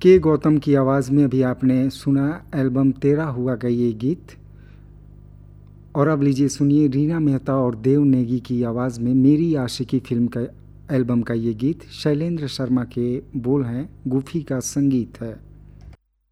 के गौतम की आवाज़ में अभी आपने सुना एल्बम तेरा हुआ का ये गीत। और अब लीजिए सुनिए रीना मेहता और देव नेगी की आवाज़ में मेरी आशिकी फिल्म का एल्बम का ये गीत। शैलेंद्र शर्मा के बोल हैं, गुफी का संगीत है।